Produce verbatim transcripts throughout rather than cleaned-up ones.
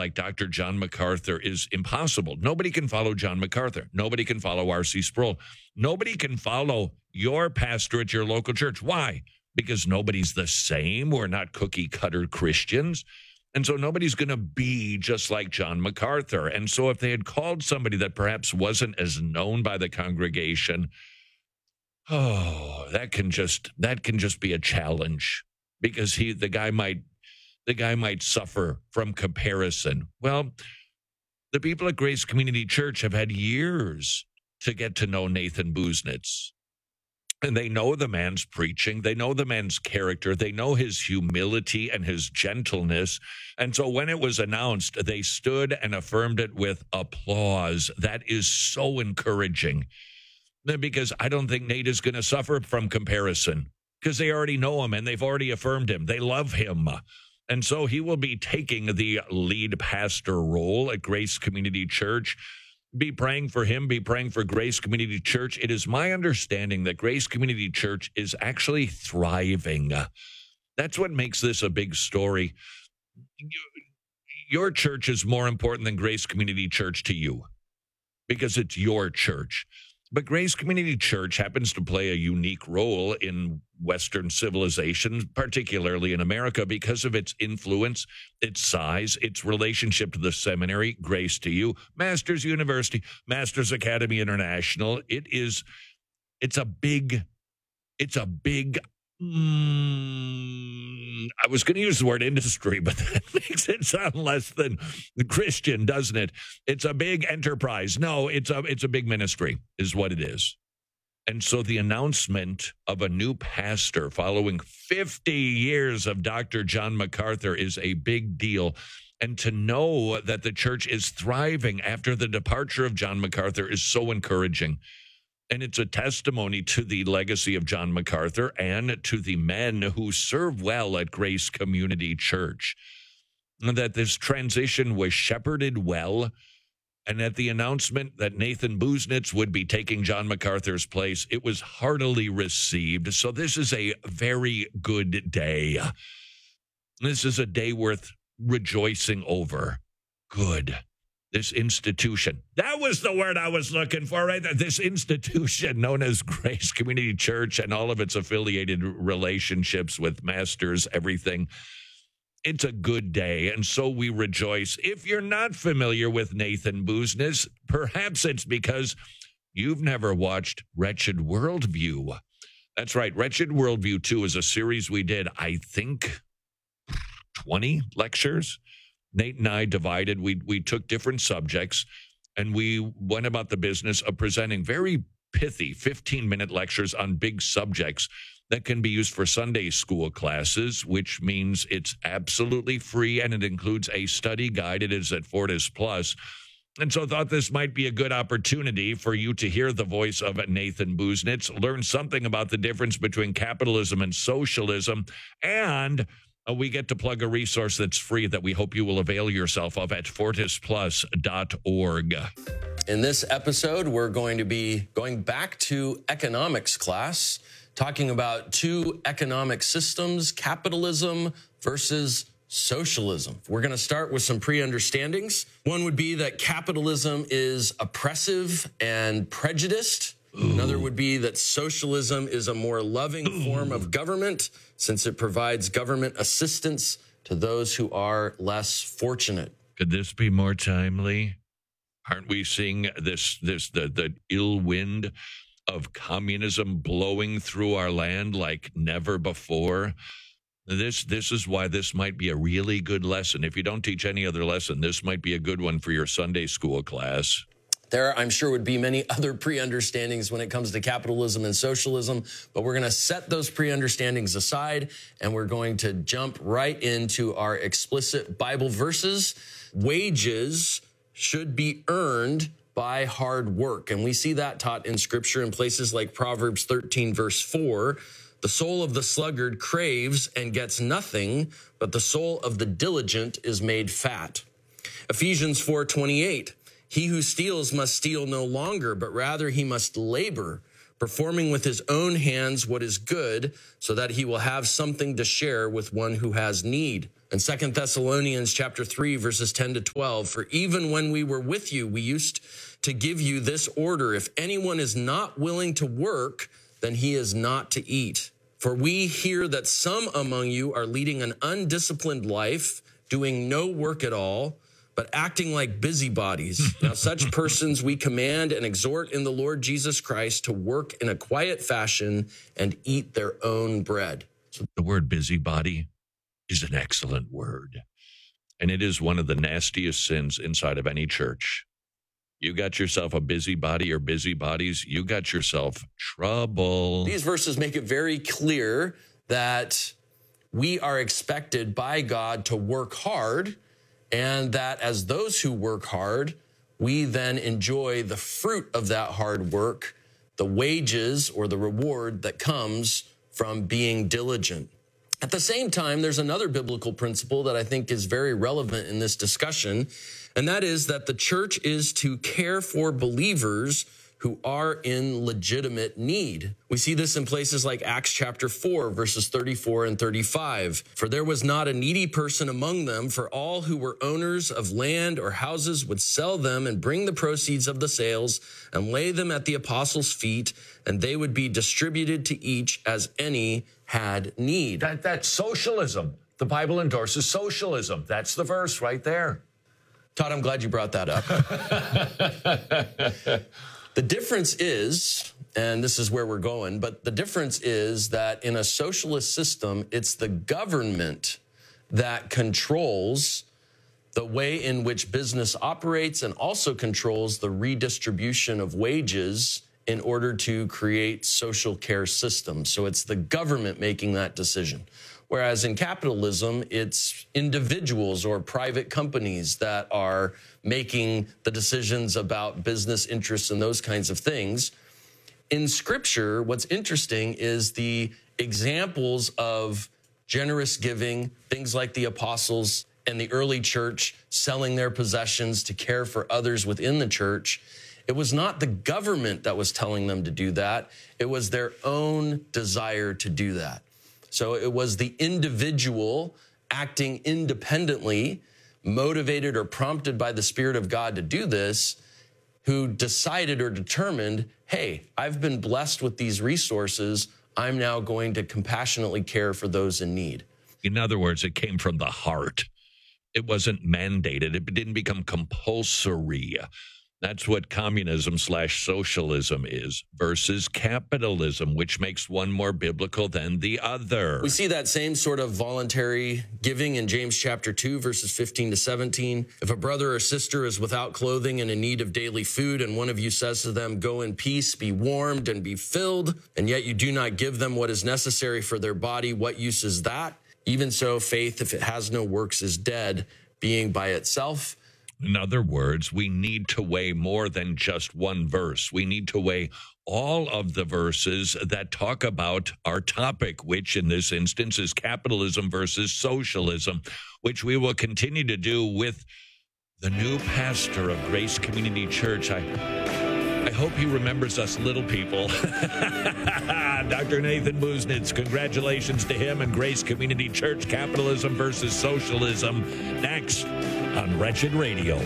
like Doctor John MacArthur is impossible. Nobody can follow John MacArthur. Nobody can follow R C Sproul. Nobody can follow your pastor at your local church. Why? Because nobody's the same. We're not cookie cutter Christians. And so nobody's going to be just like John MacArthur. And so if they had called somebody that perhaps wasn't as known by the congregation, oh, that can just that can just be a challenge, because he the guy might the guy might suffer from comparison. Well, the people at Grace Community Church have had years to get to know Nathan Busenitz. And they know the man's preaching. They know the man's character. They know his humility and his gentleness. And so when it was announced, they stood and affirmed it with applause. That is so encouraging, because I don't think Nate is going to suffer from comparison, because they already know him and they've already affirmed him. They love him. And so he will be taking the lead pastor role at Grace Community Church. Be praying for him. Be praying for Grace Community Church. It is my understanding that Grace Community Church is actually thriving. That's what makes this a big story. Your church is more important than Grace Community Church to you, because it's your church. But Grace Community Church happens to play a unique role in Western civilization, particularly in America, because of its influence, its size, its relationship to the seminary, Grace to You, Masters University, Masters Academy International. It is, it's a big, it's a big, mm, I was going to use the word industry, but that makes it sound less than Christian, doesn't it? It's a big enterprise. No, it's a, it's a big ministry is what it is. And so the announcement of a new pastor following fifty years of Doctor John MacArthur is a big deal. And to know that the church is thriving after the departure of John MacArthur is so encouraging. And it's a testimony to the legacy of John MacArthur and to the men who serve well at Grace Community Church. And that this transition was shepherded well. And at the announcement that Nathan Busenitz would be taking John MacArthur's place, it was heartily received. So this is a very good day. This is a day worth rejoicing over. Good. This institution. That was the word I was looking for, right? This institution known as Grace Community Church and all of its affiliated relationships with Masters, everything. It's a good day, and so we rejoice. If you're not familiar with Nathan Busenitz, perhaps it's because you've never watched Wretched Worldview. That's right. Wretched Worldview two is a series we did, I think, twenty lectures. Nate and I divided. We, we took different subjects, and we went about the business of presenting very pithy fifteen-minute lectures on big subjects that can be used for Sunday school classes, which means it's absolutely free, and it includes a study guide. It is at Fortis Plus. And so I thought this might be a good opportunity for you to hear the voice of Nathan Busenitz, learn something about the difference between capitalism and socialism, and uh, we get to plug a resource that's free that we hope you will avail yourself of at fortis plus dot org. In this episode, we're going to be going back to economics class, talking about two economic systems, capitalism versus socialism. We're going to start with some pre-understandings. One would be that capitalism is oppressive and prejudiced. Ooh. Another would be that socialism is a more loving Ooh. form of government, since it provides government assistance to those who are less fortunate. Could this be more timely? Aren't we seeing this, this the, the ill wind of communism blowing through our land like never before? This this is why this might be a really good lesson. If you don't teach any other lesson, this might be a good one for your Sunday school class. There, I'm sure, would be many other pre-understandings when it comes to capitalism and socialism, but we're going to set those pre-understandings aside, and we're going to jump right into our explicit Bible verses. Wages should be earned by hard work. And we see that taught in Scripture in places like Proverbs thirteen, verse four. The soul of the sluggard craves and gets nothing, but the soul of the diligent is made fat. Ephesians four twenty-eight. He who steals must steal no longer, but rather he must labor, performing with his own hands what is good, so that he will have something to share with one who has need. And Second Thessalonians chapter three, verses ten to twelve, for even when we were with you, we used to give you this order: if anyone is not willing to work, then he is not to eat. For we hear that some among you are leading an undisciplined life, doing no work at all, but acting like busybodies. Now, such persons we command and exhort in the Lord Jesus Christ to work in a quiet fashion and eat their own bread. So the word busybody is an excellent word, and it is one of the nastiest sins inside of any church. You got yourself a busybody or busybodies, you got yourself trouble. These verses make it very clear that we are expected by God to work hard, and that as those who work hard, we then enjoy the fruit of that hard work, the wages or the reward that comes from being diligent. At the same time, there's another biblical principle that I think is very relevant in this discussion, and that is that the church is to care for believers who are in legitimate need. We see this in places like Acts chapter four, verses thirty-four and thirty-five. For there was not a needy person among them, for all who were owners of land or houses would sell them and bring the proceeds of the sales and lay them at the apostles' feet, and they would be distributed to each as any had need. That, that's socialism. The Bible endorses socialism. That's the verse right there. Todd, I'm glad you brought that up. The difference is, and this is where we're going, but the difference is that in a socialist system, it's the government that controls the way in which business operates and also controls the redistribution of wages in order to create social care systems. So it's the government making that decision. Whereas in capitalism, it's individuals or private companies that are making the decisions about business interests and those kinds of things. In Scripture, what's interesting is the examples of generous giving, things like the apostles and the early church selling their possessions to care for others within the church. It was not the government that was telling them to do that. It was their own desire to do that. So it was the individual acting independently, motivated or prompted by the Spirit of God to do this, who decided or determined, hey, I've been blessed with these resources. I'm now going to compassionately care for those in need. In other words, it came from the heart. It wasn't mandated. It didn't become compulsory. That's what communism slash socialism is versus capitalism, which makes one more biblical than the other. We see that same sort of voluntary giving in James chapter two, verses fifteen to seventeen. If a brother or sister is without clothing and in need of daily food, and one of you says to them, go in peace, be warmed and be filled, and yet you do not give them what is necessary for their body, what use is that? Even so, faith, if it has no works, is dead, being by itself. In other words, we need to weigh more than just one verse. We need to weigh all of the verses that talk about our topic, which in this instance is capitalism versus socialism, which we will continue to do with the new pastor of Grace Community Church. I, I hope he remembers us little people. Doctor Nathan Busenitz, congratulations to him and Grace Community Church, capitalism versus socialism, next on Wretched Radio.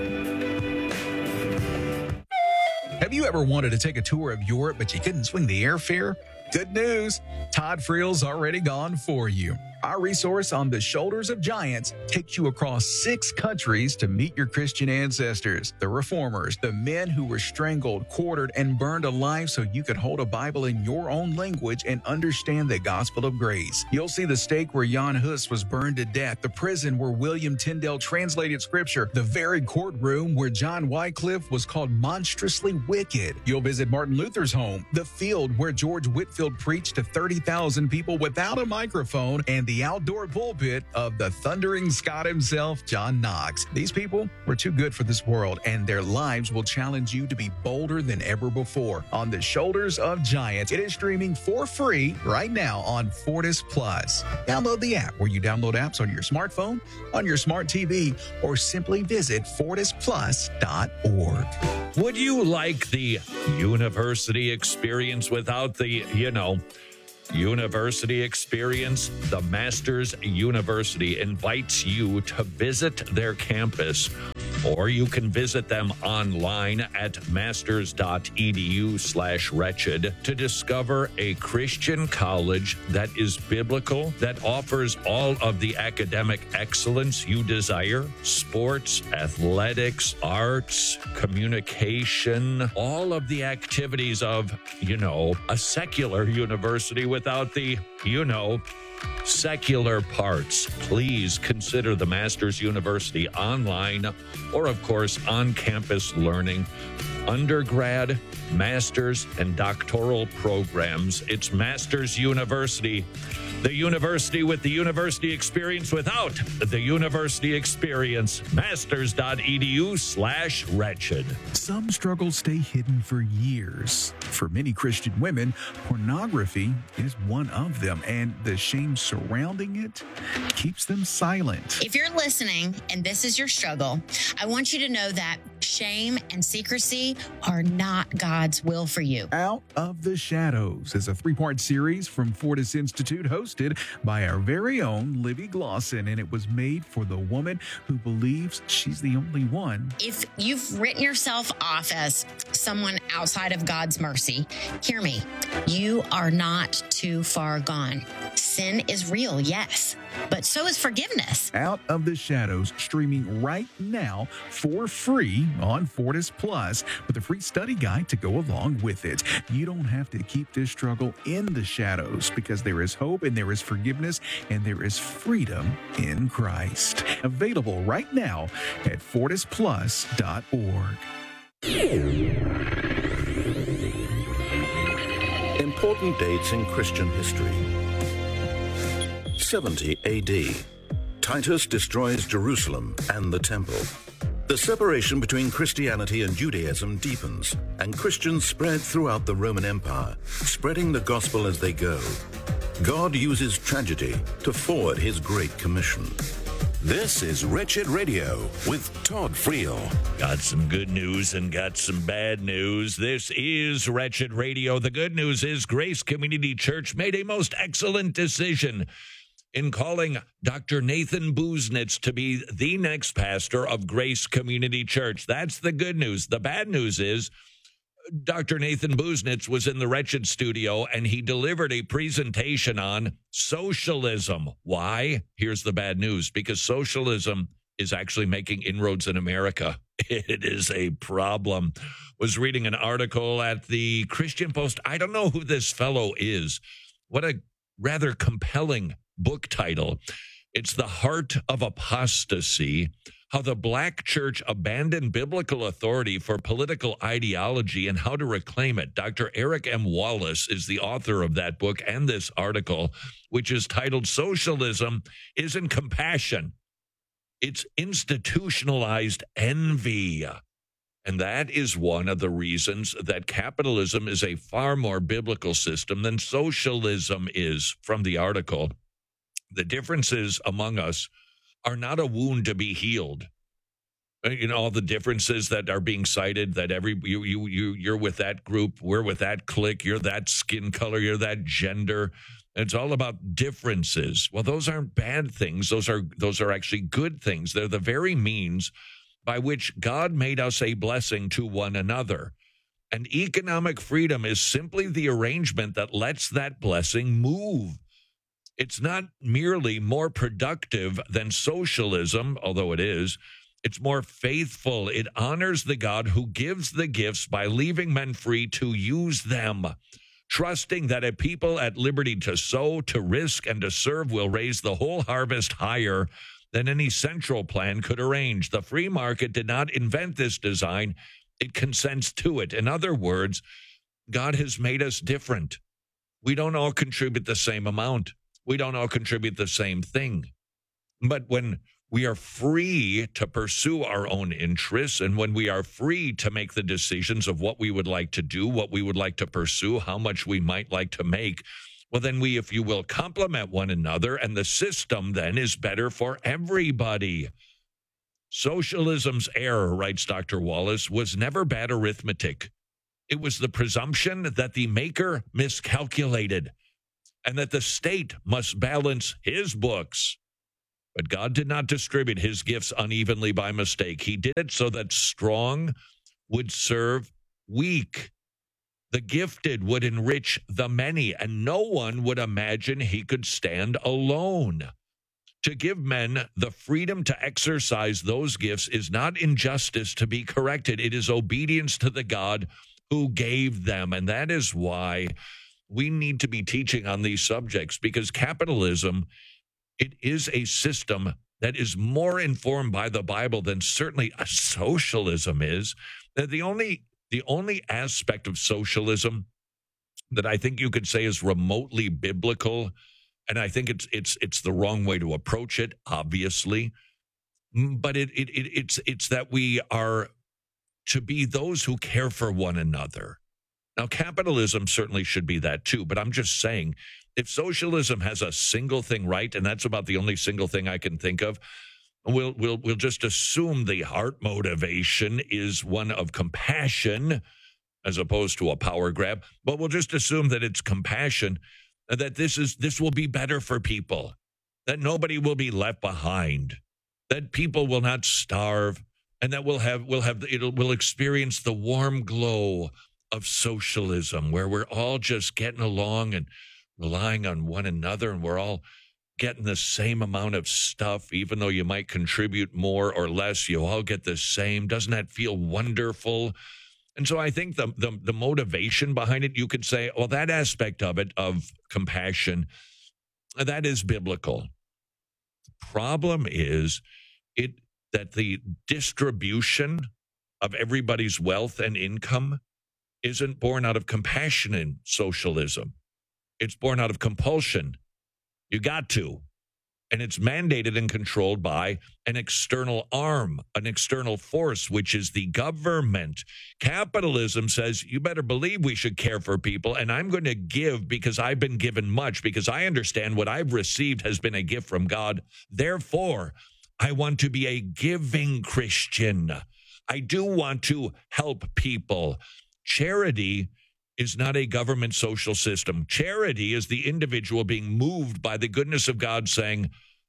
Have you ever wanted to take a tour of Europe, but you couldn't swing the airfare? Good news, Todd Friel's already gone for you. Our resource on the Shoulders of Giants takes you across six countries to meet your Christian ancestors, the reformers, the men who were strangled, quartered, and burned alive so you could hold a Bible in your own language and understand the gospel of grace. You'll see the stake where Jan Hus was burned to death, the prison where William Tyndale translated scripture, the very courtroom where John Wycliffe was called monstrously wicked. You'll visit Martin Luther's home, the field where George Whitefield preached to thirty thousand people without a microphone, and the the outdoor pulpit of the thundering Scott himself, John Knox. These people were too good for this world, and their lives will challenge you to be bolder than ever before. On the Shoulders of Giants, it is streaming for free right now on Fortis Plus. Download the app where you download apps on your smartphone, on your smart T V, or simply visit fortis plus dot org. Would you like the university experience without the, you know, university experience? The Masters University invites you to visit their campus, or you can visit them online at masters.edu slash wretched to discover a Christian college that is biblical, that offers all of the academic excellence you desire: sports, athletics, arts, communication, all of the activities of, you know, a secular university without the, you know, secular parts. Please consider the Masters University online or, of course, on-campus learning, undergrad, master's, and doctoral programs. It's Masters University, the university with the university experience without the university experience. Masters.edu slash wretched. Some struggles stay hidden for years. For many Christian women, pornography is one of them, and the shame surrounding it keeps them silent. If you're listening and this is your struggle, I want you to know that shame and secrecy are not God's will for you. Out of the Shadows is a three-part series from Fortis Institute, hosted by our very own Libby Glosson, and it was made for the woman who believes she's the only one. If you've written yourself off as someone outside of God's mercy, hear me. You are not too far gone. Sin is real, yes, but so is forgiveness. Out of the Shadows, streaming right now for free on Fortis Plus, with a free study guide to go along with it. You don't have to keep this struggle in the shadows, because there is hope and there is forgiveness and there is freedom in Christ. Available right now at fortis plus dot org. Important dates in Christian history. seventy A D. Titus destroys Jerusalem and the temple. The separation between Christianity and Judaism deepens, and Christians spread throughout the Roman Empire, spreading the gospel as they go. God uses tragedy to forward his Great Commission. This is Wretched Radio with Todd Friel. Got some good news and got some bad news. This is Wretched Radio. The good news is Grace Community Church made a most excellent decision in calling Doctor Nathan Busenitz to be the next pastor of Grace Community Church. That's the good news. The bad news is Doctor Nathan Busenitz was in the Wretched studio, and he delivered a presentation on socialism. Why? Here's the bad news. Because socialism is actually making inroads in America. It is a problem. Was reading an article at the Christian Post. I don't know who this fellow is. What a rather compelling book title. It's The Heart of Apostasy: How the Black Church Abandoned Biblical Authority for Political Ideology and How to Reclaim It. Doctor Eric M. Wallace is the author of that book and this article, which is titled Socialism Isn't Compassion. It's Institutionalized Envy. And that is one of the reasons that capitalism is a far more biblical system than socialism is. From the article, the differences among us are not a wound to be healed. You know, all the differences that are being cited, that every you you you you're with that group, we're with that clique, you're that skin color, you're that gender. It's all about differences. Well, those aren't bad things. Those are those are actually good things. They're the very means by which God made us a blessing to one another. And economic freedom is simply the arrangement that lets that blessing move. It's not merely more productive than socialism, although it is. It's more faithful. It honors the God who gives the gifts by leaving men free to use them, trusting that a people at liberty to sow, to risk, and to serve will raise the whole harvest higher than any central plan could arrange. The free market did not invent this design. It consents to it. In other words, God has made us different. We don't all contribute the same amount. we don't all contribute the same thing. But when we are free to pursue our own interests, and when we are free to make the decisions of what we would like to do, what we would like to pursue, how much we might like to make, well, then we, if you will, complement one another, and the system then is better for everybody. Socialism's error, writes Doctor Wallace, was never bad arithmetic. It was the presumption that the maker miscalculated and that the state must balance his books. But God did not distribute his gifts unevenly by mistake. He did it so that strong would serve weak. The gifted would enrich the many, and no one would imagine he could stand alone. To give men the freedom to exercise those gifts is not injustice to be corrected. It is obedience to the God who gave them. And that is why we need to be teaching on these subjects, because capitalism, it is a system that is more informed by the Bible than certainly a socialism is. The only, the only aspect of socialism that I think you could say is remotely biblical, and I think it's it's it's the wrong way to approach it, obviously, but it, it, it it's it's that we are to be those who care for one another. Now, capitalism certainly should be that too, but I'm just saying, if socialism has a single thing right, and that's about the only single thing I can think of, we'll we'll we'll just assume the heart motivation is one of compassion as opposed to a power grab. But we'll just assume that it's compassion, that this is this will be better for people, that nobody will be left behind, that people will not starve, and that we'll have we'll have it'll we'll experience the warm glow of socialism, where we're all just getting along and relying on one another, and we're all getting the same amount of stuff, even though you might contribute more or less, you all get the same. Doesn't that feel wonderful? And so I think the, the, the motivation behind it, you could say, well, that aspect of it, of compassion, that is biblical. The problem is it that the distribution of everybody's wealth and income isn't born out of compassion in socialism. It's born out of compulsion. You got to. And it's mandated and controlled by an external arm, an external force, which is the government. Capitalism says, you better believe we should care for people, and I'm going to give because I've been given much, because I understand what I've received has been a gift from God. Therefore, I want to be a giving Christian. I do want to help people. Charity is not a government social system. Charity is the individual being moved by the goodness of God, saying,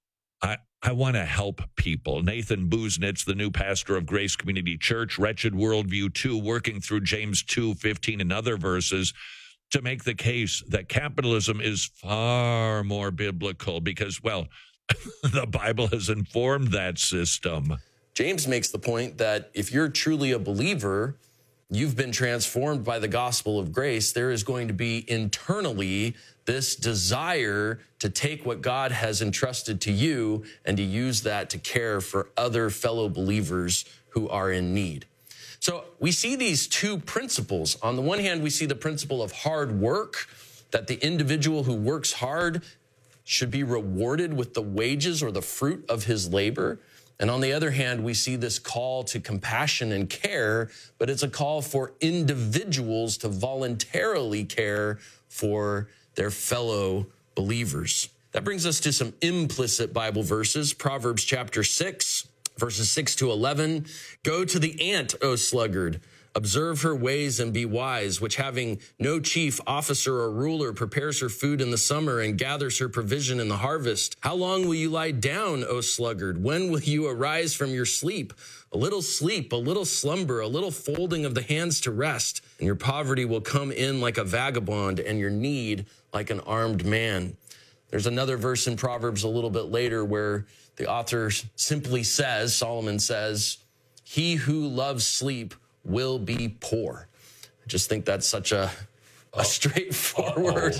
I, I want to help people. Nathan Busenitz, the new pastor of Grace Community Church, Wretched Worldview two, working through James two fifteen and other verses to make the case that capitalism is far more biblical because, well, the Bible has informed that system. James makes the point that if you're truly a believer, you've been transformed by the gospel of grace, there is going to be internally this desire to take what God has entrusted to you and to use that to care for other fellow believers who are in need. So we see these two principles. On the one hand, we see the principle of hard work, that the individual who works hard should be rewarded with the wages or the fruit of his labor. And on the other hand, we see this call to compassion and care, but it's a call for individuals to voluntarily care for their fellow believers. That brings us to some implicit Bible verses. Proverbs chapter six, verses six to eleven. Go to the ant, O sluggard. Observe her ways and be wise, which having no chief officer or ruler prepares her food in the summer and gathers her provision in the harvest. How long will you lie down, O sluggard? When will you arise from your sleep? A little sleep, a little slumber, a little folding of the hands to rest, and your poverty will come in like a vagabond and your need like an armed man. There's another verse in Proverbs a little bit later where the author simply says, Solomon says, he who loves sleep will be poor. I just think that's such a, a oh. straightforward,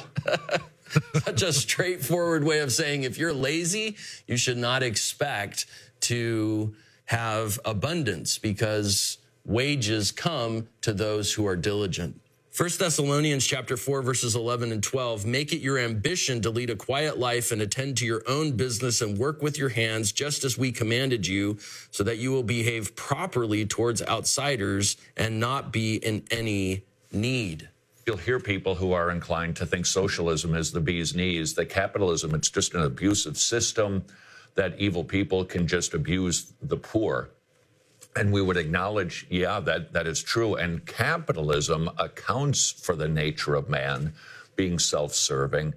such a straightforward way of saying if you're lazy, you should not expect to have abundance because wages come to those who are diligent. First Thessalonians chapter four, verses eleven and twelve, make it your ambition to lead a quiet life and attend to your own business and work with your hands, just as we commanded you, so that you will behave properly towards outsiders and not be in any need. You'll hear people who are inclined to think socialism is the bee's knees, that capitalism, it's just an abusive system, that evil people can just abuse the poor. And we would acknowledge, yeah, that, that is true. And capitalism accounts for the nature of man being self-serving.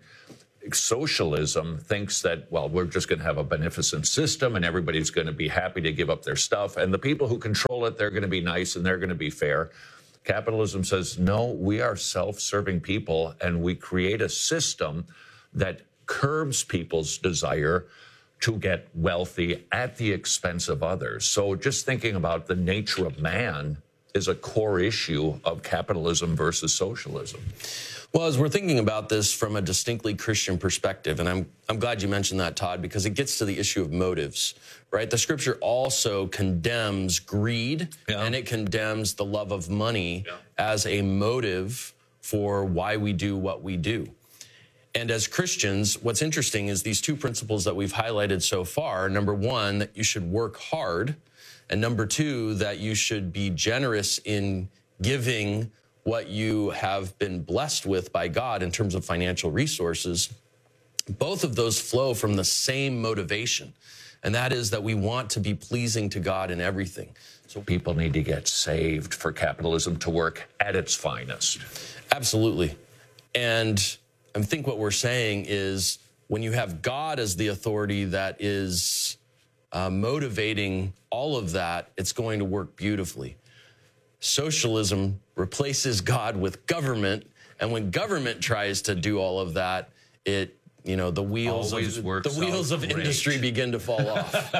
Socialism thinks that, well, we're just going to have a beneficent system and everybody's going to be happy to give up their stuff. And the people who control it, they're going to be nice and they're going to be fair. Capitalism says, no, we are self-serving people and we create a system that curbs people's desire to get wealthy at the expense of others. So just thinking about the nature of man is a core issue of capitalism versus socialism. Well, as we're thinking about this from a distinctly Christian perspective, and I'm I'm glad you mentioned that, Todd, because it gets to the issue of motives, right? The scripture also condemns greed, yeah. and it condemns the love of money yeah. as a motive for why we do what we do. And as Christians, what's interesting is these two principles that we've highlighted so far. Number one, that you should work hard. And number two, that you should be generous in giving what you have been blessed with by God in terms of financial resources. Both of those flow from the same motivation. And that is that we want to be pleasing to God in everything. So people need to get saved for capitalism to work at its finest. Absolutely. And I think what we're saying is when you have God as the authority that is uh, motivating all of that, it's going to work beautifully. Socialism replaces God with government, and when government tries to do all of that, it you know the wheels Always of works the wheels of great. industry begin to fall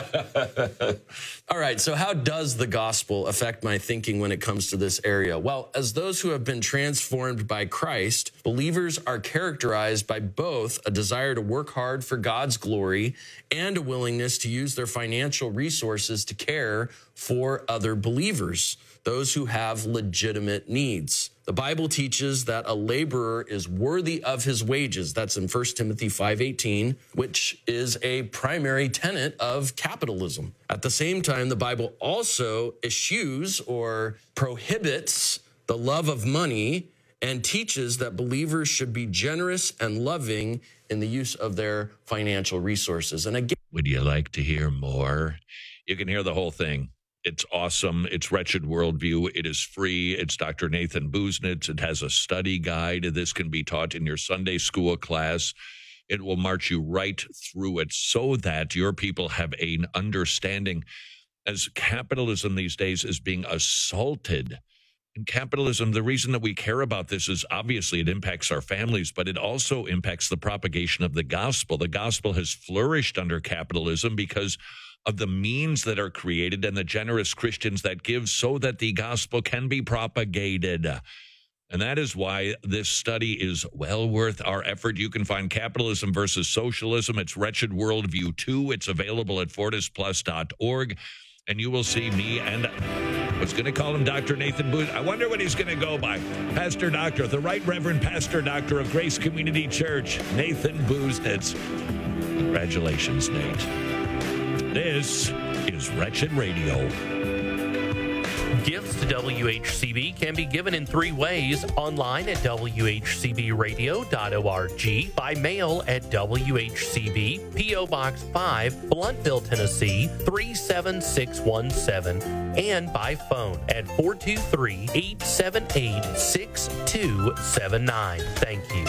off. All right, so how does the gospel affect my thinking when it comes to this area? Well, as those who have been transformed by Christ, believers are characterized by both a desire to work hard for God's glory and a willingness to use their financial resources to care for other believers, those who have legitimate needs. The Bible teaches that a laborer is worthy of his wages. That's in First Timothy five eighteen, which is a primary tenet of capitalism. At the same time, the Bible also eschews or prohibits the love of money and teaches that believers should be generous and loving in the use of their financial resources. And again, would you like to hear more? You can hear the whole thing. It's awesome. It's Wretched Worldview. It is free. It's Doctor Nathan Busenitz. It has a study guide. This can be taught in your Sunday school class. It will march you right through it so that your people have an understanding. As capitalism these days is being assaulted, in capitalism, the reason that we care about this is obviously it impacts our families, but it also impacts the propagation of the gospel. The gospel has flourished under capitalism because of the means that are created and the generous Christians that give so that the gospel can be propagated. And that is why this study is well worth our effort. You can find Capitalism versus Socialism. It's Wretched Worldview two. It's available at fortis plus dot org. And you will see me and I was going to call him Doctor Nathan Busenitz. I wonder what he's going to go by. Pastor Doctor, the Right Reverend Pastor Doctor of Grace Community Church, Nathan Busenitz. Congratulations, Nate. This is Wretched Radio. Gifts to W H C B can be given in three ways: online at w h c b radio dot org, by mail at W H C B, P O Box five, Blountville, Tennessee three seven six one seven, and by phone at four two three, eight seven eight, six two seven nine. Thank you.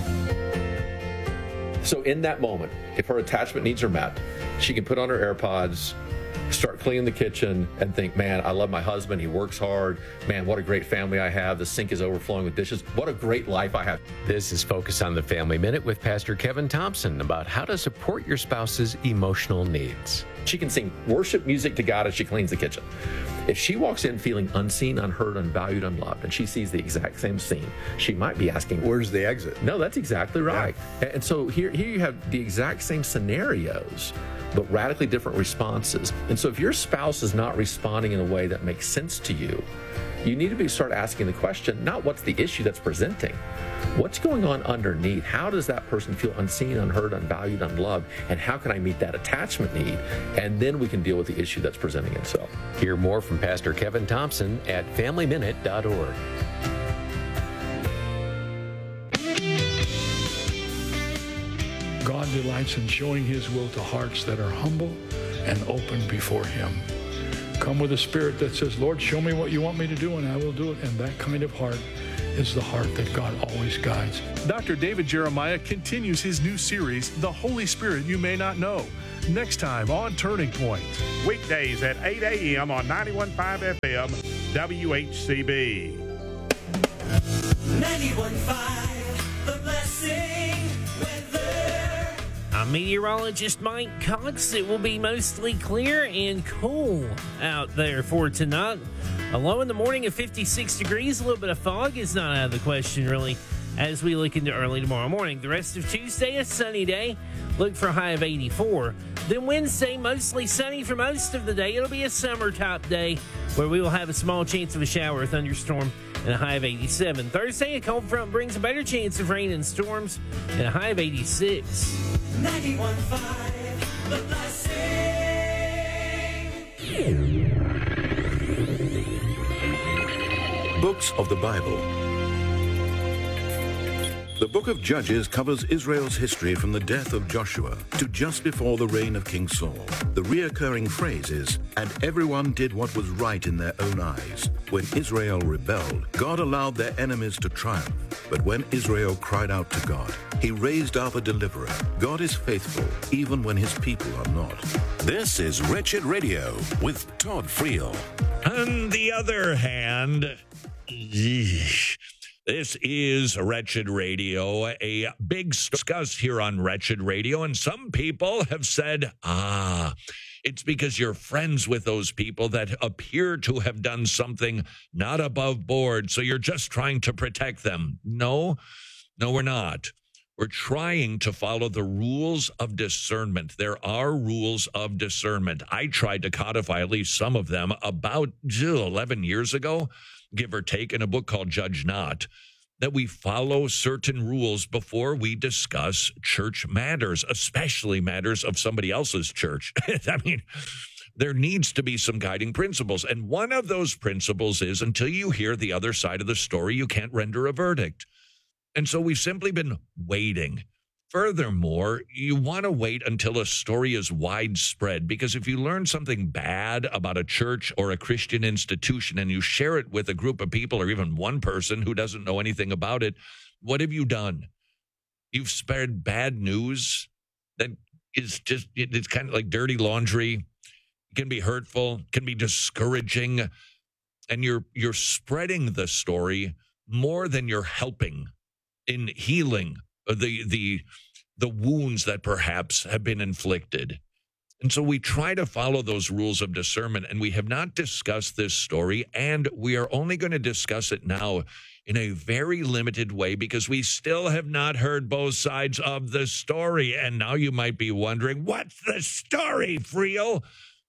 So in that moment, if her attachment needs are met, she can put on her AirPods, start cleaning the kitchen, and think, man, I love my husband. He works hard. Man, what a great family I have. The sink is overflowing with dishes. What a great life I have. This is Focus on the Family Minute with Pastor Kevin Thompson about how to support your spouse's emotional needs. She can sing worship music to God as she cleans the kitchen. If she walks in feeling unseen, unheard, unvalued, unloved, and she sees the exact same scene, she might be asking, where's the exit? No, that's exactly right. Yeah. And so here, here you have the exact same scenarios but radically different responses. And so if your spouse is not responding in a way that makes sense to you, you need to be start asking the question, not what's the issue that's presenting, what's going on underneath? How does that person feel unseen, unheard, unvalued, unloved? And how can I meet that attachment need? And then we can deal with the issue that's presenting itself. Hear more from Pastor Kevin Thompson at family minute dot org. God delights in showing his will to hearts that are humble and open before him. Come with a spirit that says, Lord, show me what you want me to do, and I will do it. And that kind of heart is the heart that God always guides. Doctor David Jeremiah continues his new series, The Holy Spirit You May Not Know, next time on Turning Point. Weekdays at eight a.m. on ninety-one point five F M, W H C B. ninety-one point five, The Blessing Weather. I'm meteorologist Mike Cox. It will be mostly clear and cool out there for tonight. A low in the morning of fifty-six degrees. A little bit of fog is not out of the question, really, as we look into early tomorrow morning. The rest of Tuesday, a sunny day. Look for a high of eighty-four. Then Wednesday, mostly sunny for most of the day. It'll be a summer-type day where we will have a small chance of a shower or thunderstorm and a high of eighty-seven. Thursday, a cold front brings a better chance of rain and storms and a high of eighty-six. ninety-one point five, The Blessing. Books of the Bible. The book of Judges covers Israel's history from the death of Joshua to just before the reign of King Saul. The reoccurring phrase is, and everyone did what was right in their own eyes. When Israel rebelled, God allowed their enemies to triumph. But when Israel cried out to God, he raised up a deliverer. God is faithful, even when his people are not. This is Wretched Radio with Todd Friel. On the other hand, yeesh, this is Wretched Radio, a big discuss here on Wretched Radio, and some people have said, ah, it's because you're friends with those people that appear to have done something not above board, so you're just trying to protect them. No, no, we're not. We're trying to follow the rules of discernment. There are rules of discernment. I tried to codify at least some of them about eleven years ago, give or take, in a book called Judge Not, that we follow certain rules before we discuss church matters, especially matters of somebody else's church. I mean, there needs to be some guiding principles. And one of those principles is until you hear the other side of the story, you can't render a verdict. And so we've simply been waiting. Furthermore, you want to wait until a story is widespread, because if you learn something bad about a church or a Christian institution and you share it with a group of people or even one person who doesn't know anything about it, what have you done? You've spread bad news that is just, it's kind of like dirty laundry. It can be hurtful, can be discouraging, and you're you're spreading the story more than you're helping in healing the the the wounds that perhaps have been inflicted. And so we try to follow those rules of discernment, and we have not discussed this story, and we are only going to discuss it now in a very limited way because we still have not heard both sides of the story. And now you might be wondering, what's the story, Friel?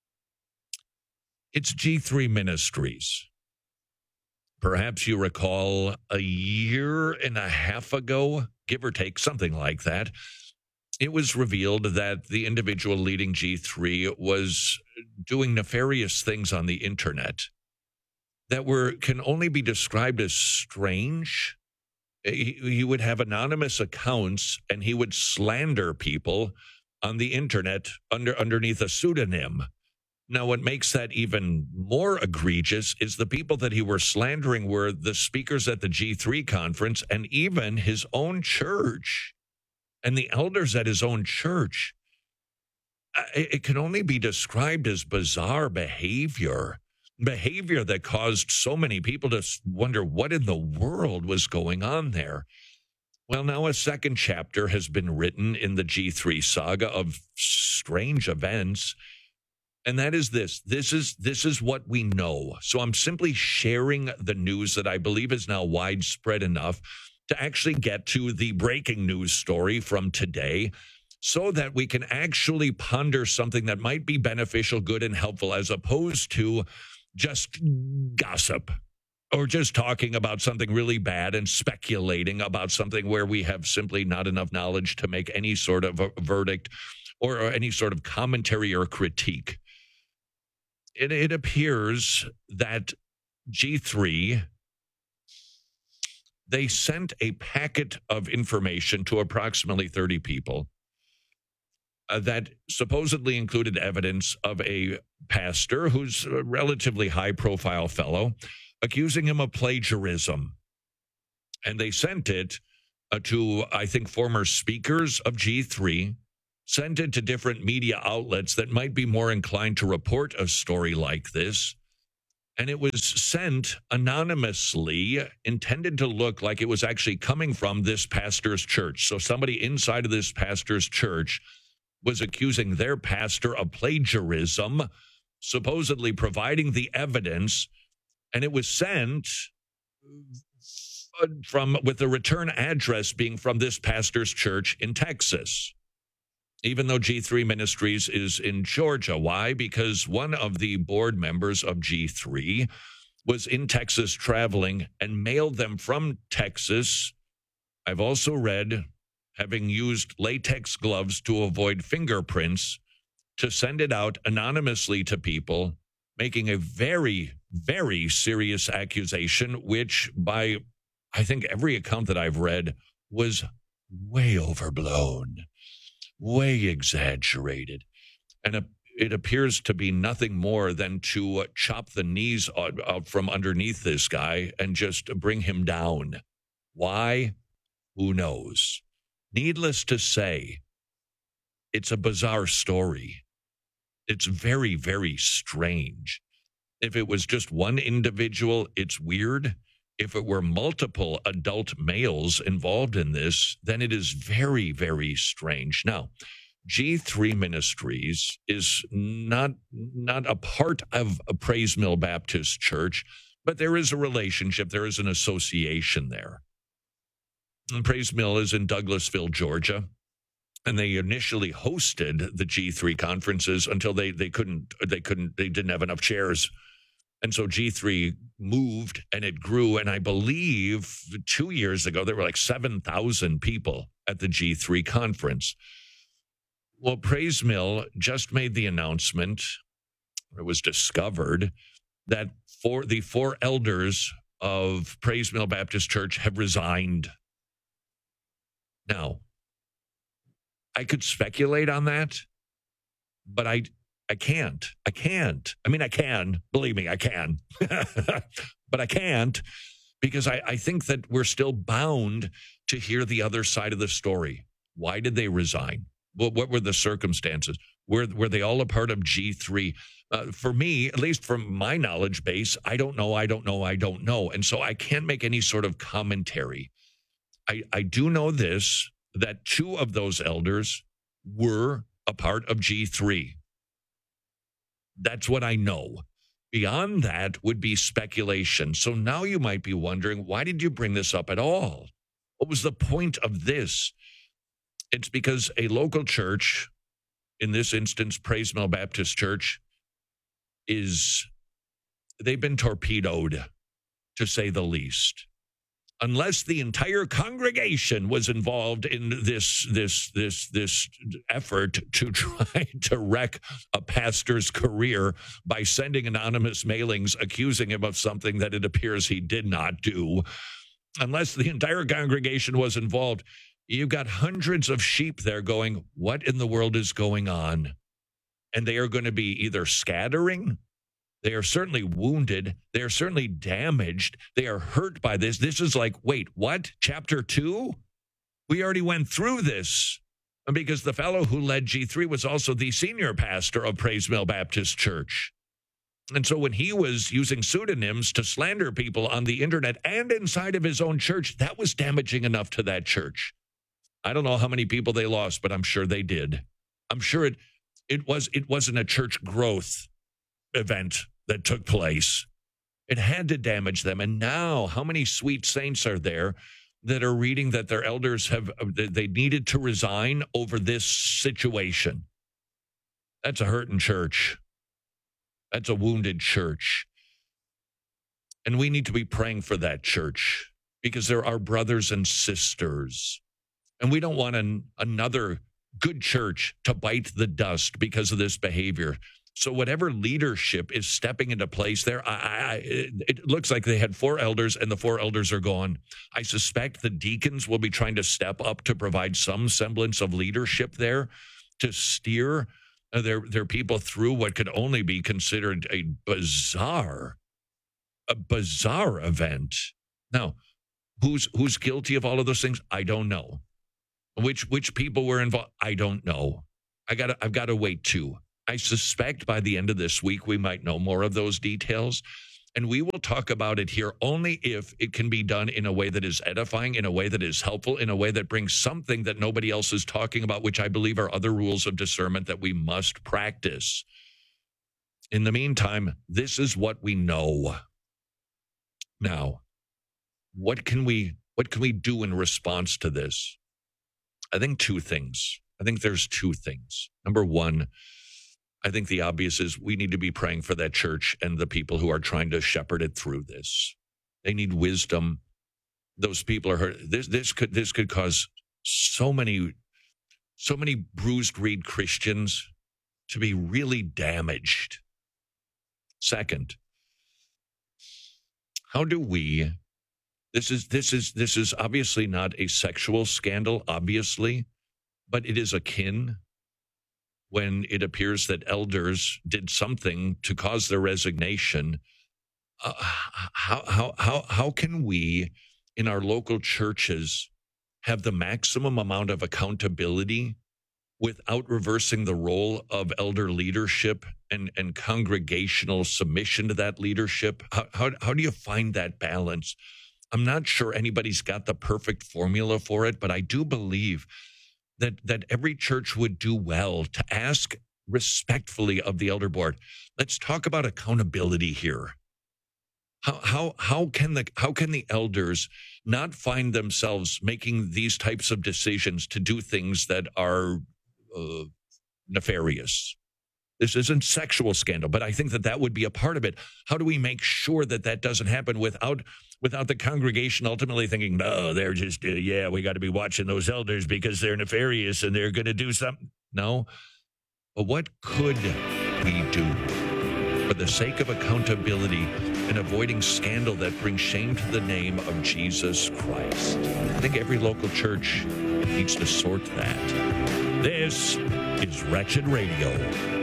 It's G three Ministries. Perhaps you recall a year and a half ago, give or take, something like that, it was revealed that the individual leading G three was doing nefarious things on the internet that were can only be described as strange. He, he would have anonymous accounts and he would slander people on the internet under underneath a pseudonym. Now, what makes that even more egregious is the people that he were slandering were the speakers at the G three conference and even his own church and the elders at his own church. It can only be described as bizarre behavior, behavior that caused so many people to wonder what in the world was going on there. Well, now a second chapter has been written in the G three saga of strange events. And that is this. This is this is what we know. So I'm simply sharing the news that I believe is now widespread enough to actually get to the breaking news story from today. so that we can actually ponder something that might be beneficial, good, and helpful, as opposed to just gossip or just talking about something really bad and speculating about something where we have simply not enough knowledge to make any sort of a verdict or, or any sort of commentary or critique. It, it appears that G three, they sent a packet of information to approximately thirty people uh, that supposedly included evidence of a pastor who's a relatively high-profile fellow, accusing him of plagiarism. And they sent it uh, to, I think, former speakers of G three, sent it to different media outlets that might be more inclined to report a story like this. And it was sent anonymously, intended to look like it was actually coming from this pastor's church. So somebody inside of this pastor's church was accusing their pastor of plagiarism, supposedly providing the evidence, and it was sent from with the return address being from this pastor's church in Texas, even though G three Ministries is in Georgia. Why? Because one of the board members of G three was in Texas traveling and mailed them from Texas. I've also read, having used latex gloves to avoid fingerprints, to send it out anonymously to people, making a very, very serious accusation, which by, I think, every account that I've read was way overblown, way exaggerated. And it appears to be nothing more than to chop the knees out from underneath this guy and just bring him down. Why? Who knows? Needless to say, it's a bizarre story. It's very, very strange. If it was just one individual, it's weird. If it were multiple adult males involved in this, then it is very, very strange. Now, G three Ministries is not, not a part of a Praise Mill Baptist Church, but there is a relationship. There is an association there. And Praise Mill is in Douglasville, Georgia. And they initially hosted the G three conferences until they, they couldn't, they couldn't, they didn't have enough chairs. And so G three moved and it grew. And I believe two years ago, there were like seven thousand people at the G three conference. Well, Praise Mill just made the announcement, it was discovered, that four, the four elders of Praise Mill Baptist Church have resigned. Now, I could speculate on that, but I I can't. I can't. I mean, I can. Believe me, I can. But I can't because I, I think that we're still bound to hear the other side of the story. Why did they resign? Well, what were the circumstances? Were, were they all a part of G three? Uh, for me, at least from my knowledge base, I don't know, I don't know, I don't know. And so I can't make any sort of commentary. I, I do know this, that two of those elders were a part of G three. That's what I know. Beyond that would be speculation. So now you might be wondering, why did you bring this up at all? What was the point of this? It's because a local church, in this instance, Praise Mill Baptist Church, is, they've been torpedoed, to say the least. Unless the entire congregation was involved in this this this this effort to try to wreck a pastor's career by sending anonymous mailings accusing him of something that it appears he did not do, unless the entire congregation was involved, you've got hundreds of sheep there going, what in the world is going on? And they are going to be either scattering, they are certainly wounded. They are certainly damaged. They are hurt by this. This is like, wait, what? Chapter two? We already went through this. Because the fellow who led G three was also the senior pastor of Praise Mill Baptist Church. And so when he was using pseudonyms to slander people on the internet and inside of his own church, that was damaging enough to that church. I don't know how many people they lost, but I'm sure they did. I'm sure it it was it wasn't a church growth event that took place. It had to damage them. And now, how many sweet saints are there that are reading that their elders have, they needed to resign over this situation. That's a hurting church. That's a wounded church. And we need to be praying for that church because they're our brothers and sisters. And we don't want an, another good church to bite the dust because of this behavior. So whatever leadership is stepping into place there, I, I, it looks like they had four elders and the four elders are gone. I suspect the deacons will be trying to step up to provide some semblance of leadership there to steer their, their people through what could only be considered a bizarre, a bizarre event. Now, who's who's guilty of all of those things? I don't know. Which which people were involved? I don't know. I got I've got to wait too. I suspect by the end of this week, we might know more of those details. And we will talk about it here only if it can be done in a way that is edifying, in a way that is helpful, in a way that brings something that nobody else is talking about, which I believe are other rules of discernment that we must practice. In the meantime, this is what we know. Now, what can we what can we do in response to this? I think two things. I think there's two things. Number one, I think the obvious is we need to be praying for that church and the people who are trying to shepherd it through this. They need wisdom. Those people are hurt. This this could this could cause so many so many bruised reed Christians to be really damaged. Second, how do we this is this is this is obviously not a sexual scandal, obviously, but it is akin when it appears that elders did something to cause their resignation. Uh, how, how, how, how can we in our local churches have the maximum amount of accountability without reversing the role of elder leadership and, and congregational submission to that leadership? How, how, how do you find that balance? I'm not sure anybody's got the perfect formula for it, but I do believe that that every church would do well to ask respectfully of the elder board. Let's talk about accountability here. How how how can the how can the elders not find themselves making these types of decisions to do things that are uh, nefarious? This isn't sexual scandal, but I think that that would be a part of it. How do we make sure that that doesn't happen without without the congregation ultimately thinking, no, they're just, uh, yeah, we got to be watching those elders because they're nefarious and they're going to do something? No. But what could we do for the sake of accountability and avoiding scandal that brings shame to the name of Jesus Christ? I think every local church needs to sort that. This is Wretched Radio.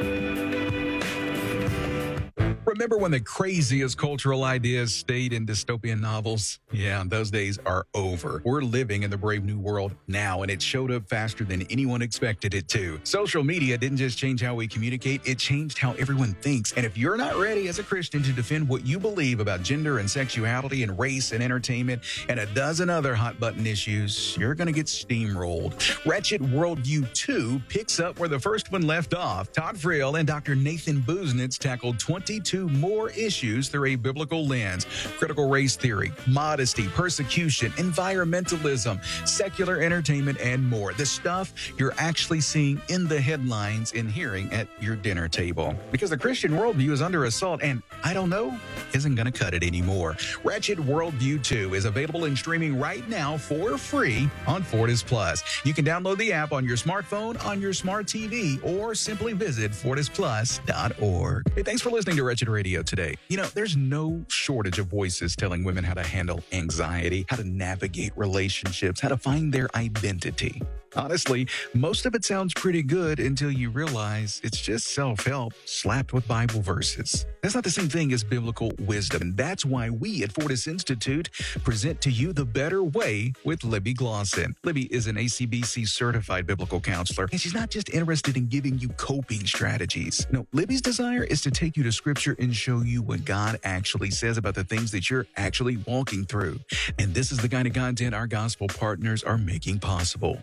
Remember when the craziest cultural ideas stayed in dystopian novels? Yeah, those days are over. We're living in the brave new world now, and it showed up faster than anyone expected it to. Social media didn't just change how we communicate, it changed how everyone thinks. And if you're not ready as a Christian to defend what you believe about gender and sexuality and race and entertainment and a dozen other hot button issues, you're going to get steamrolled. Wretched Worldview two picks up where the first one left off. Todd Friel and Doctor Nathan Busenitz tackled twenty-two more issues through a biblical lens: critical race theory, modesty, persecution, environmentalism, secular entertainment, and more. The stuff you're actually seeing in the headlines and hearing at your dinner table. Because the Christian worldview is under assault, and I don't know, isn't going to cut it anymore. Wretched Worldview two is available and streaming right now for free on Fortis Plus. You can download the app on your smartphone, on your smart T V, or simply visit fortis plus dot org. Hey, thanks for listening to Wretched Radio today. You know, there's no shortage of voices telling women how to handle anxiety, how to navigate relationships, how to find their identity. Honestly, most of it sounds pretty good until you realize it's just self-help slapped with Bible verses. That's not the same thing as biblical wisdom, and that's why we at Fortis Institute present to you The Better Way with Libby Glosson. Libby is an A C B C certified biblical counselor, and she's not just interested in giving you coping strategies. No, Libby's desire is to take you to Scripture and show you what God actually says about the things that you're actually walking through. And this is the kind of content our gospel partners are making possible. If the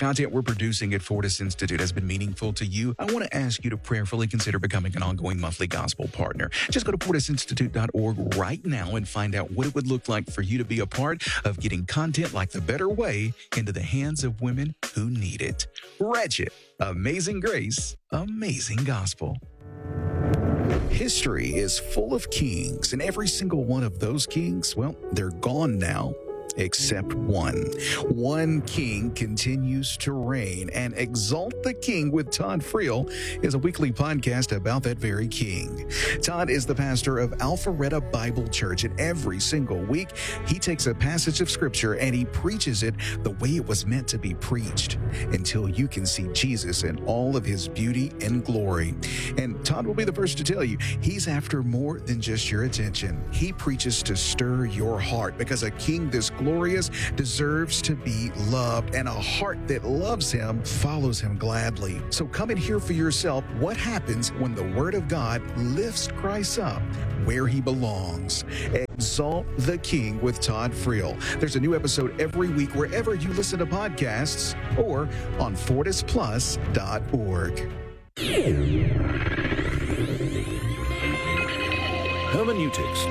content we're producing at Fortis Institute has been meaningful to you, I want to ask you to prayerfully consider becoming an ongoing monthly gospel partner. Just go to fortis institute dot org right now and find out what it would look like for you to be a part of getting content like The Better Way into the hands of women who need it. Wretched, Amazing Grace, Amazing Gospel. History is full of kings, and every single one of those kings, well, they're gone now. Except one. One king continues to reign, and Exalt the King with Todd Friel is a weekly podcast about that very king. Todd is the pastor of Alpharetta Bible Church, and every single week he takes a passage of scripture and he preaches it the way it was meant to be preached until you can see Jesus in all of his beauty and glory. And Todd will be the first to tell you he's after more than just your attention. He preaches to stir your heart, because a king this glorious deserves to be loved, and a heart that loves him follows him gladly. So come and hear for yourself what happens when the Word of God lifts Christ up where he belongs. Exalt the King with Todd Friel. There's a new episode every week wherever you listen to podcasts or on fortis plus dot org. Hermeneutics.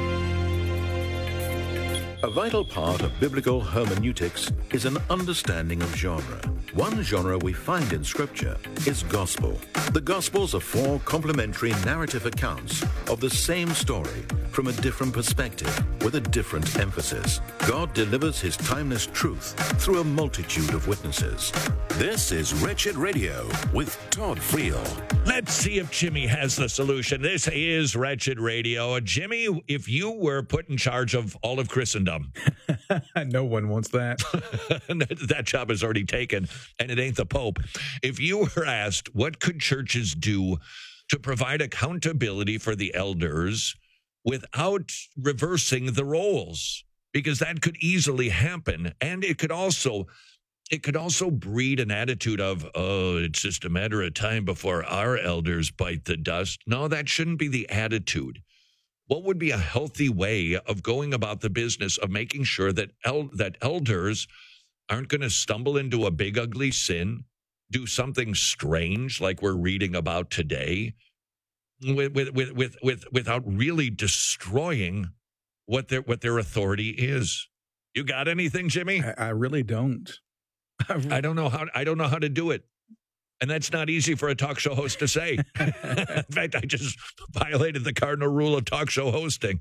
A vital part of biblical hermeneutics is an understanding of genre. One genre we find in Scripture is gospel. The Gospels are four complementary narrative accounts of the same story from a different perspective with a different emphasis. God delivers his timeless truth through a multitude of witnesses. This is Wretched Radio with Todd Friel. Let's see if Jimmy has the solution. This is Wretched Radio. Jimmy, if you were put in charge of all of Christendom. No one wants that. That job is already taken, and it ain't the Pope. If you were asked, what could churches do to provide accountability for the elders without reversing the roles? Because that could easily happen, and it could also... It could also breed an attitude of, oh, it's just a matter of time before our elders bite the dust. No, that shouldn't be the attitude. What would be a healthy way of going about the business of making sure that el- that elders aren't going to stumble into a big, ugly sin, do something strange like we're reading about today, with, with, with, with, with, without really destroying what their, what their authority is? You got anything, Jimmy? I, I really don't. I don't know how I don't know how to do it. And that's not easy for a talk show host to say. In fact, I just violated the cardinal rule of talk show hosting.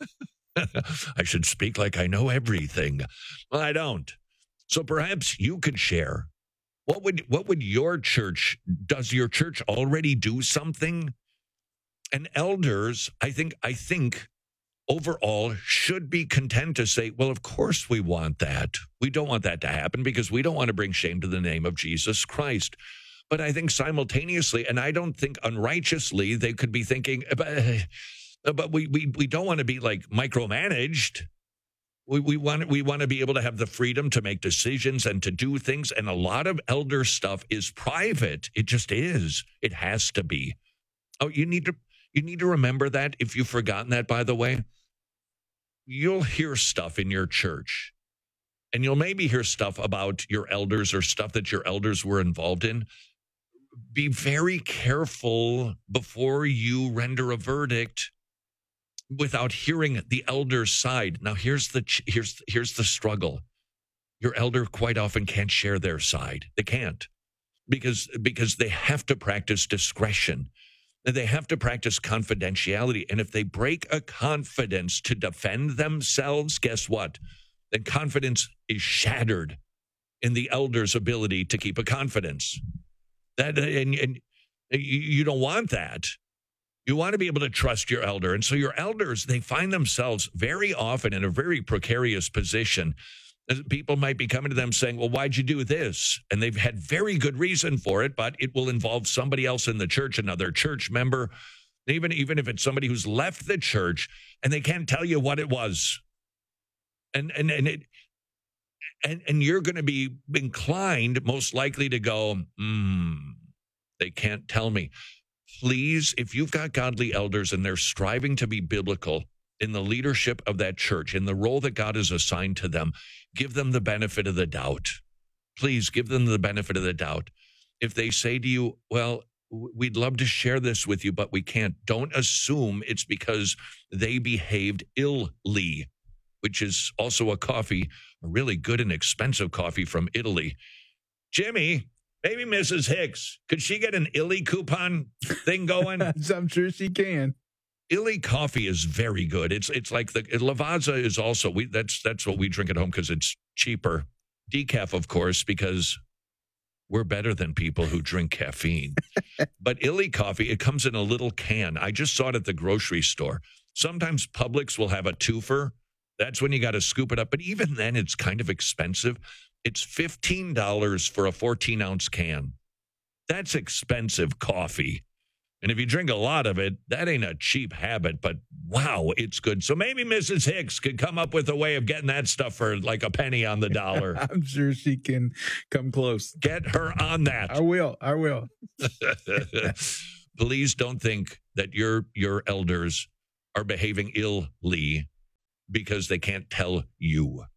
I should speak like I know everything. Well, I don't. So perhaps you could share. What would what would your church, does your church already do something? And elders, I think, I think overall should be content to say, well, of course we want that. We don't want that to happen because we don't want to bring shame to the name of Jesus Christ. But I think simultaneously, and I don't think unrighteously, they could be thinking, but we we we don't want to be like micromanaged. We we want we want to be able to have the freedom to make decisions and to do things. And a lot of elder stuff is private. It just is. It has to be. Oh, you need to you need to remember that. If you've forgotten that, by the way, you'll hear stuff in your church, and you'll maybe hear stuff about your elders or stuff that your elders were involved in. Be very careful before you render a verdict without hearing the elder's side. Now, here's the here's here's the struggle. Your elder quite often can't share their side. They can't because because they have to practice discretion. They have to practice confidentiality. And if they break a confidence to defend themselves, guess what? Then confidence is shattered in the elder's ability to keep a confidence. That and, and you don't want that. You want to be able to trust your elder. And so your elders, they find themselves very often in a very precarious position. People might be coming to them saying, well, why'd you do this? And they've had very good reason for it, but it will involve somebody else in the church, another church member, even, even if it's somebody who's left the church, and they can't tell you what it was. And and and it and, and you're going to be inclined, most likely, to go, hmm, they can't tell me. Please, if you've got godly elders and they're striving to be biblical in the leadership of that church, in the role that God has assigned to them, give them the benefit of the doubt. please give them the benefit of the doubt. If they say to you, well, we'd love to share this with you, but we can't, don't assume it's because they behaved illy, which is also a coffee, a really good and expensive coffee from Italy. Jimmy, maybe Missus Hicks, could she get an illy coupon thing going? I'm sure she can. Illy coffee is very good. It's it's like the Lavazza is also, we that's that's what we drink at home because it's cheaper. Decaf, of course, because we're better than people who drink caffeine. But Illy coffee, it comes in a little can. I just saw it at the grocery store. Sometimes Publix will have a twofer. That's when you got to scoop it up. But even then, it's kind of expensive. It's fifteen dollars for a fourteen-ounce can. That's expensive coffee. And if you drink a lot of it, that ain't a cheap habit. But wow, it's good. So maybe Missus Hicks could come up with a way of getting that stuff for like a penny on the dollar. I'm sure she can come close. Get her on that. I will. I will. Please don't think that your your elders are behaving illy because they can't tell you.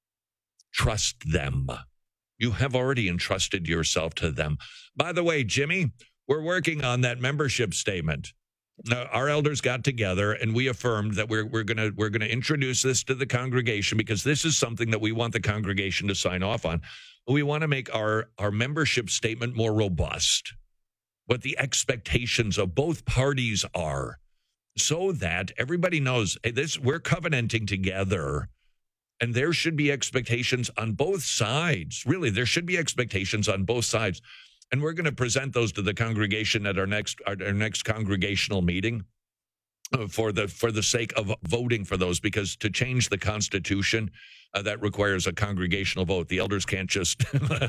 Trust them. You have already entrusted yourself to them. By the way, Jimmy, we're working on that membership statement. Now, our elders got together and we affirmed that we're we're gonna we're gonna introduce this to the congregation because this is something that we want the congregation to sign off on. We want to make our our membership statement more robust, what the expectations of both parties are, so that everybody knows, hey, this we're covenanting together. And there should be expectations on both sides. Really, there should be expectations on both sides. And we're going to present those to the congregation at our next our, our next congregational meeting uh, for the for the sake of voting for those, because to change the Constitution, uh, that requires a congregational vote. The elders can't just,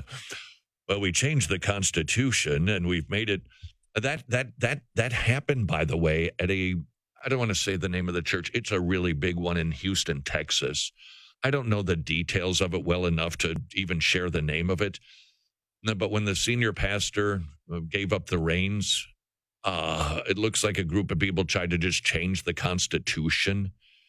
well, we changed the Constitution and we've made it. That that that that happened, by the way, at a, I don't want to say the name of the church. It's a really big one in Houston, Texas. I don't know the details of it well enough to even share the name of it. But when the senior pastor gave up the reins, uh, it looks like a group of people tried to just change the Constitution.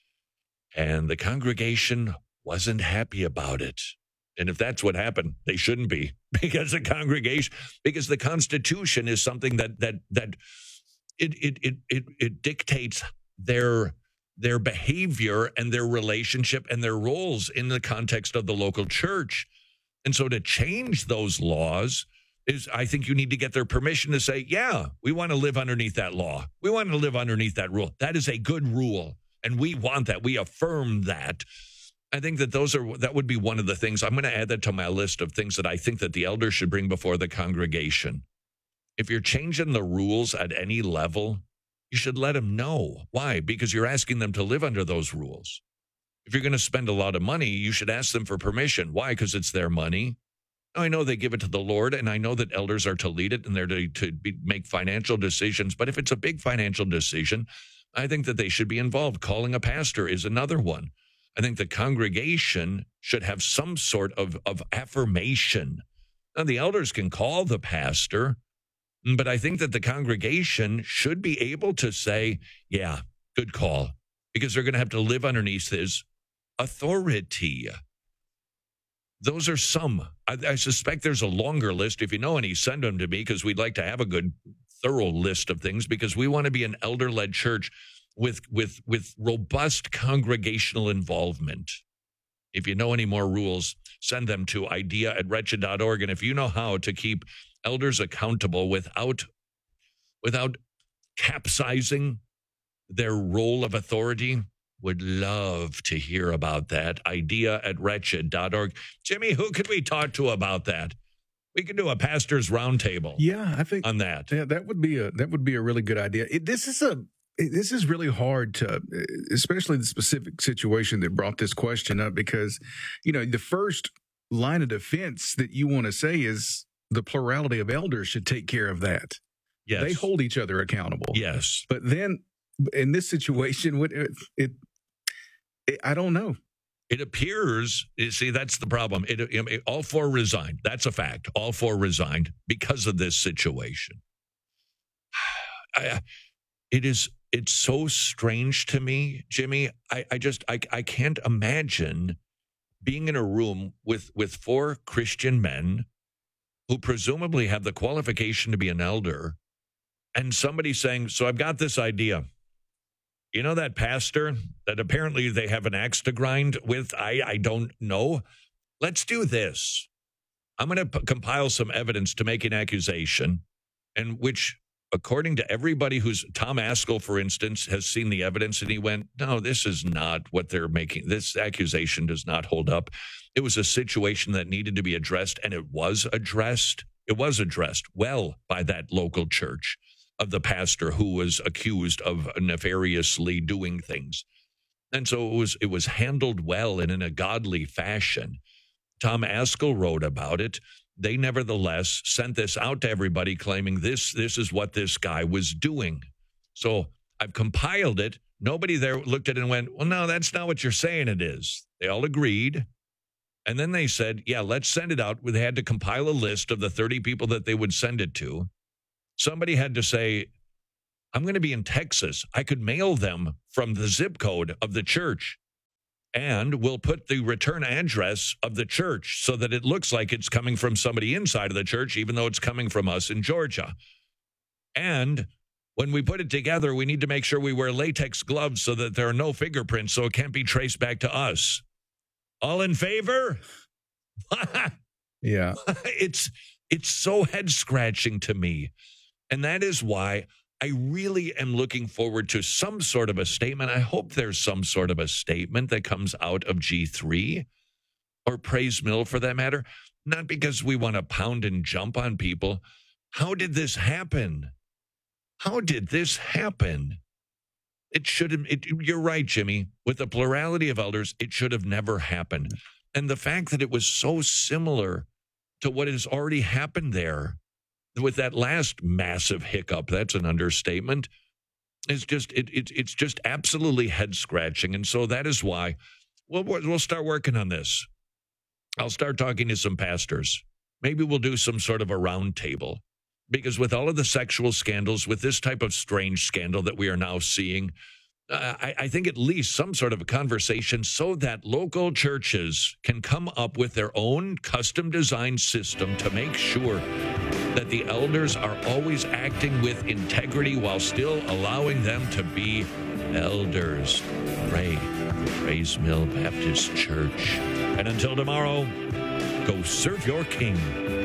And the congregation wasn't happy about it. And if that's what happened, they shouldn't be, because the congregation, because the Constitution is something that that that it it it it, it dictates their their behavior and their relationship and their roles in the context of the local church. And so to change those laws is, I think you need to get their permission to say, yeah, we want to live underneath that law. We want to live underneath that rule. That is a good rule. And we want that. We affirm that. I think that those are, that would be one of the things. I'm going to add that to my list of things that I think that the elders should bring before the congregation. If you're changing the rules at any level, you should let them know. Why? Because you're asking them to live under those rules. If you're going to spend a lot of money, you should ask them for permission. Why? Because it's their money. I know they give it to the Lord, and I know that elders are to lead it and they're to, to be, make financial decisions. But if it's a big financial decision, I think that they should be involved. Calling a pastor is another one. I think the congregation should have some sort of, of affirmation. Now, the elders can call the pastor, but I think that the congregation should be able to say, yeah, good call, because they're going to have to live underneath his authority. Those are some. I, I suspect there's a longer list. If you know any, send them to me, because we'd like to have a good, thorough list of things, because we want to be an elder-led church with with with robust congregational involvement. If you know any more rules, send them to idea at wretched dot org. And if you know how to keep elders accountable without without capsizing their role of authority, would love to hear about that. idea at wretched dot org. Jimmy, who could we talk to about that? We could do a pastor's roundtable. Yeah, I think on that. Yeah, that would be a that would be a really good idea. It, this is a it, this is really hard to, especially the specific situation that brought this question up, because you know the first line of defense that you want to say is the plurality of elders should take care of that. Yes, they hold each other accountable. Yes, but then in this situation, it, it, it I don't know. It appears, you see, that's the problem. It, it, all four resigned. That's a fact. All four resigned because of this situation. I, it is, it's so strange to me, Jimmy. I, I just, I, I can't imagine being in a room with, with four Christian men who presumably have the qualification to be an elder, and somebody saying, so I've got this idea. You know that pastor that apparently they have an axe to grind with? I, I don't know. Let's do this. I'm going to p- compile some evidence to make an accusation, and which, according to everybody who's, Tom Askell, for instance, has seen the evidence, and he went, no, this is not what they're making. This accusation does not hold up. It was a situation that needed to be addressed, and it was addressed. It was addressed well by that local church of the pastor who was accused of nefariously doing things. And so it was, it was handled well and in a godly fashion. Tom Askell wrote about it. They nevertheless sent this out to everybody claiming this, this is what this guy was doing. So I've compiled it. Nobody there looked at it and went, well, no, that's not what you're saying it is. They all agreed. And then they said, yeah, let's send it out. They had to compile a list of the thirty people that they would send it to. Somebody had to say, I'm going to be in Texas. I could mail them from the zip code of the church. And we'll put the return address of the church so that it looks like it's coming from somebody inside of the church, even though it's coming from us in Georgia. And when we put it together, we need to make sure we wear latex gloves so that there are no fingerprints, so it can't be traced back to us. All in favor? Yeah. It's it's so head-scratching to me. And that is why I really am looking forward to some sort of a statement. I hope there's some sort of a statement that comes out of G three or Praise Mill for that matter, not because we want to pound and jump on people. How did this happen? How did this happen? It should have, it, you're right, Jimmy. With the plurality of elders, it should have never happened. And the fact that it was so similar to what has already happened there, with that last massive hiccup, that's an understatement, it's just it, it, it's just absolutely head-scratching. And so that is why we'll, we'll start working on this. I'll start talking to some pastors. Maybe we'll do some sort of a round table. Because with all of the sexual scandals, with this type of strange scandal that we are now seeing, uh, I, I think at least some sort of a conversation so that local churches can come up with their own custom-designed system to make sure that the elders are always acting with integrity while still allowing them to be elders. Pray for Praise Mill Baptist Church. And until tomorrow, go serve your King.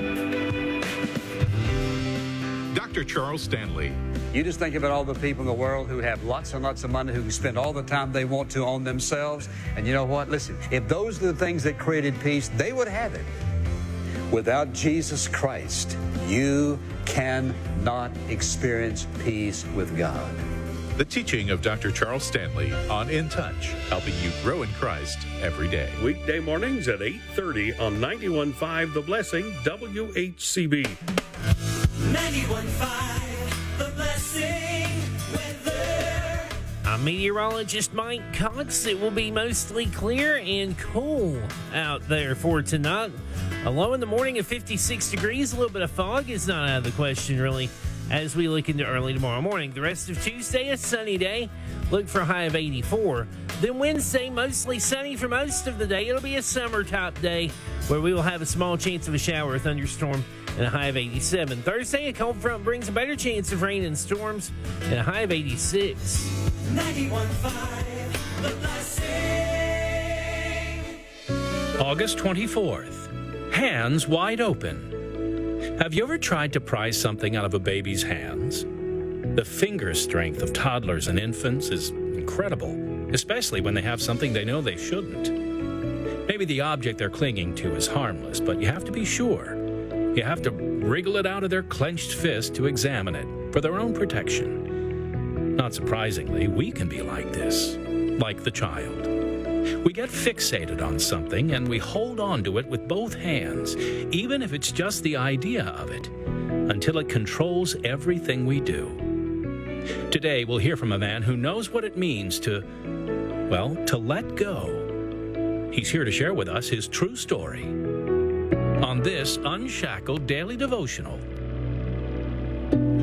Doctor Charles Stanley. You just think about all the people in the world who have lots and lots of money, who can spend all the time they want to on themselves. And you know what? Listen, if those are the things that created peace, they would have it. Without Jesus Christ, you cannot experience peace with God. The teaching of Doctor Charles Stanley on In Touch, helping you grow in Christ every day. Weekday mornings at eight thirty on ninety-one point five The Blessing, W H C B. ninety-one point five The Blessing weather. I'm meteorologist Mike Cox. It will be mostly clear and cool out there for tonight. A low in the morning of fifty-six degrees. A little bit of fog is not out of the question, really, as we look into early tomorrow morning. The rest of Tuesday, a sunny day. Look for a high of eighty-four. Then Wednesday, mostly sunny for most of the day. It'll be a summer type day where we will have a small chance of a shower or thunderstorm and a high of eighty-seven. Thursday, a cold front brings a better chance of rain and storms and a high of eighty-six. ninety-one point five The Blessing. August twenty-fourth. Hands wide open. Have you ever tried to pry something out of a baby's hands? The finger strength of toddlers and infants is incredible, especially when they have something they know they shouldn't. Maybe the object they're clinging to is harmless, but you have to be sure. You have to wriggle it out of their clenched fist to examine it for their own protection. Not surprisingly, we can be like this, like the child. We get fixated on something and we hold on to it with both hands, even if it's just the idea of it, until it controls everything we do. Today, we'll hear from a man who knows what it means to, well, to let go. He's here to share with us his true story on this Unshackled Daily Devotional.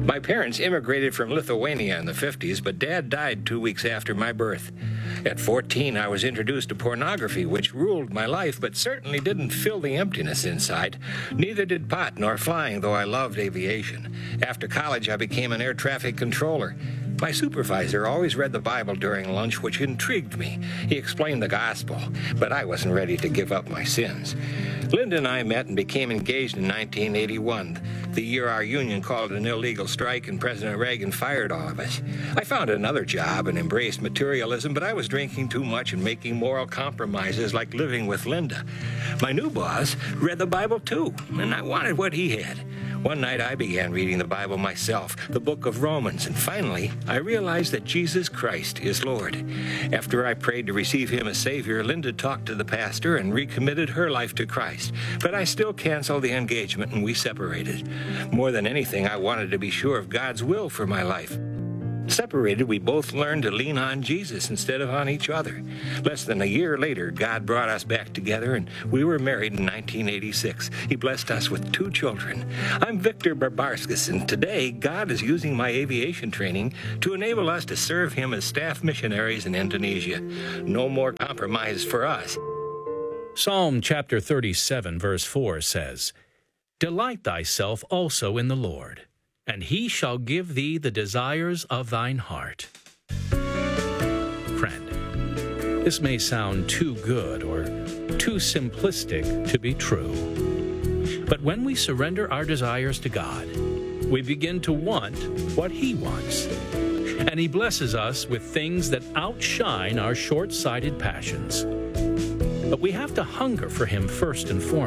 My parents immigrated from Lithuania in the fifties, but Dad died two weeks after my birth. At fourteen, I was introduced to pornography, which ruled my life, but certainly didn't fill the emptiness inside. Neither did pot nor flying, though I loved aviation. After college, I became an air traffic controller. My supervisor always read the Bible during lunch, which intrigued me. He explained the gospel, but I wasn't ready to give up my sins. Linda and I met and became engaged in nineteen eighty-one, the year our union called an illegal strike and President Reagan fired all of us. I found another job and embraced materialism, but I was drinking too much and making moral compromises like living with Linda. My new boss read the Bible too, and I wanted what he had. One night I began reading the Bible myself, the book of Romans, and finally I realized that Jesus Christ is Lord. After I prayed to receive him as Savior, Linda talked to the pastor and recommitted her life to Christ. But I still canceled the engagement and we separated. More than anything, I wanted to be sure of God's will for my life. Separated, we both learned to lean on Jesus instead of on each other. Less than a year later, God brought us back together, and we were married in nineteen eighty-six. He blessed us with two children. I'm Victor Barbarskas, and today God is using my aviation training to enable us to serve him as staff missionaries in Indonesia. No more compromise for us. Psalm chapter thirty-seven, verse four says, "Delight thyself also in the Lord, and he shall give thee the desires of thine heart." Friend, this may sound too good or too simplistic to be true. But when we surrender our desires to God, we begin to want what he wants. And he blesses us with things that outshine our short-sighted passions. But we have to hunger for him first and foremost.